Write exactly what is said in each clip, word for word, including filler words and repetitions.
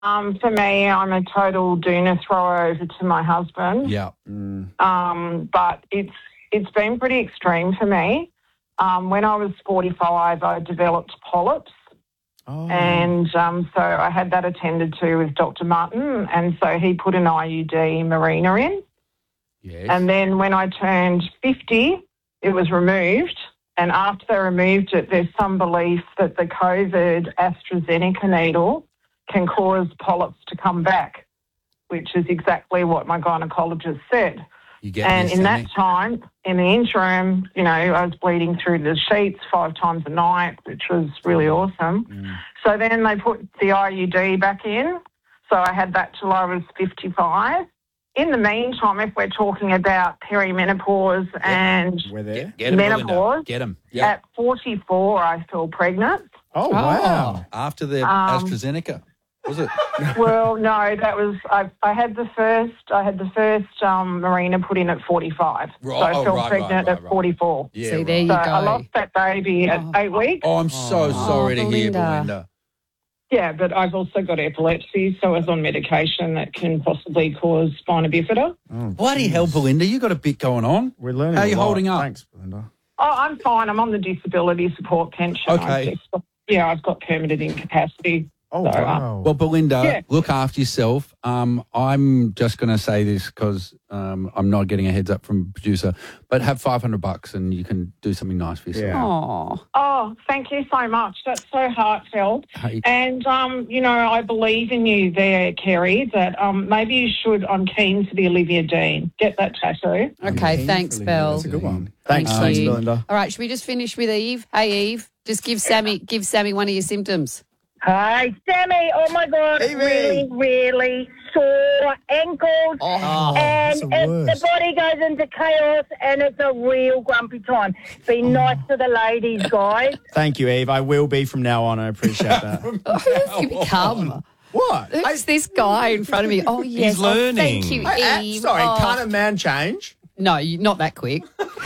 Um, for me, I'm a total doona thrower over to my husband. Yeah. Mm. Um, but it's it's been pretty extreme for me. Um, when I was forty-five, I developed polyps. Oh. And um, so I had that attended to with Doctor Martin, and so he put an I U D Marina in. Yes. And then when I turned fifty, it was removed. And after they removed it, there's some belief that the COVID AstraZeneca needle can cause polyps to come back, which is exactly what my gynaecologist said. You get And this, in Sammy. that time, in the interim, you know, I was bleeding through the sheets five times a night, which was really awesome. Mm. So then they put the I U D back in. So I had that till I was fifty-five. In the meantime, if we're talking about perimenopause and We're there. Get 'em, Belinda. menopause, Get them. Yep. at forty-four I fell pregnant. Oh, wow. After the Um, AstraZeneca, was it? Well, no, that was I. I had the first. I had the first um, Marina put in at forty-five. Right, So I oh, fell right, pregnant right, right, at right. forty-four. Yeah. See, right. there you So go. I lost that baby at Oh. eight weeks. Oh, I'm so Oh. sorry to hear, Belinda. Belinda. Yeah, but I've also got epilepsy, so I was on medication that can possibly cause spina bifida. Oh, Bloody hell, Belinda, you got a bit going on. We're learning. How a you lot. holding up? Thanks, Belinda. Oh, I'm fine. I'm on the disability support pension. Okay. I've just- yeah, I've got permanent incapacity. Oh, So, uh, wow. Well, Belinda, Yeah. look after yourself. Um, I'm just going to say this because um, I'm not getting a heads up from producer, but have five hundred bucks and you can do something nice for yourself. Yeah. Oh, Oh, thank you so much. That's so heartfelt. Hey. And, um, you know, I believe in you there, Kerry, that um, maybe you should, I'm keen to be Olivia Dean. Get that tattoo. okay. Thanks, Belle. That's a good one. Thanks, Thank thanks, you. Belinda. All right, should we just finish with Eve? Hey, Eve, just give Sammy give Sammy one of your symptoms. Hi, Sammy. Oh, my God. Hey, really, really sore ankles. Oh, and that's the it, worst. the body goes into chaos, and it's a real grumpy time. Be nice to the ladies, guys. Thank you, Eve. I will be from now on. I appreciate that. who have you become? What? Who's this guy in front of me? Oh, yes. He's Oh, learning. thank you, Hey, uh, Eve. sorry, Oh. can't a man change? No, you, not that quick.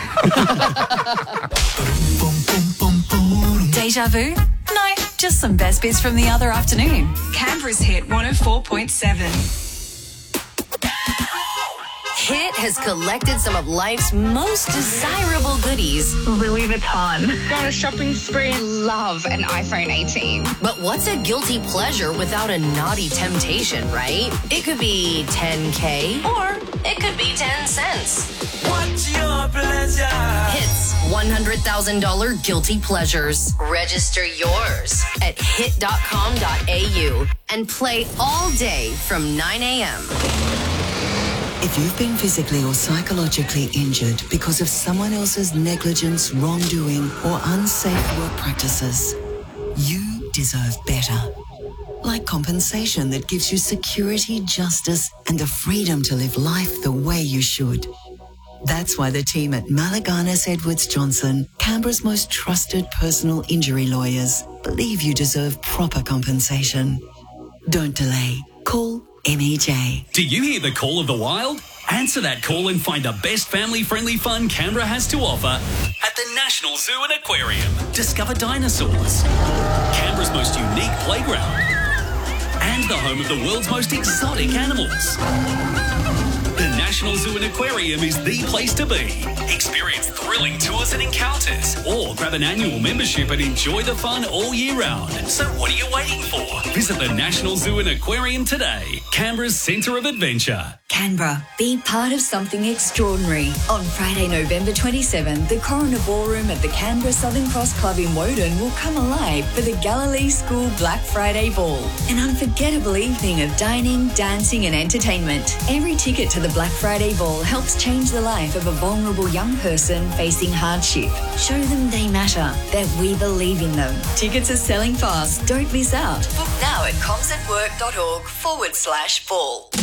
Deja vu? No, just some best bits from the other afternoon. Canberra's Hit one oh four point seven. Hit has collected some of life's most desirable goodies. Louis Vuitton. Go on a shopping spree and love an iPhone eighteen. But what's a guilty pleasure without a naughty temptation, right? It could be ten K or it could be ten cents. What's your pleasure? Hits one hundred thousand dollars guilty pleasures. Register yours at hit dot com dot a u and play all day from nine a.m. If you've been physically or psychologically injured because of someone else's negligence, wrongdoing, or unsafe work practices, you deserve better. Like compensation that gives you security, justice, and the freedom to live life the way you should. That's why the team at Malaganas Edwards Johnson, Canberra's most trusted personal injury lawyers, believe you deserve proper compensation. Don't delay. Call M E J. Do you hear the call of the wild? Answer that call and find the best family-friendly fun Canberra has to offer at the National Zoo and Aquarium. Discover dinosaurs, Canberra's most unique playground, and the home of the world's most exotic animals. The National Zoo and Aquarium is the place to be. Experience thrilling tours and encounters, or grab an annual membership and enjoy the fun all year round. So what are you waiting for? Visit the National Zoo and Aquarium today, Canberra's centre of adventure. Canberra, be part of something extraordinary. On Friday, November twenty-seventh, the Coroner Ballroom at the Canberra Southern Cross Club in Woden will come alive for the Galilee School Black Friday Ball, an unforgettable evening of dining, dancing and entertainment. Every ticket to the Black Friday Ball helps change the life of a vulnerable young person facing hardship. Show them they matter, that we believe in them. Tickets are selling fast. Don't miss out. Book now at comsatwork.org forward slash ball.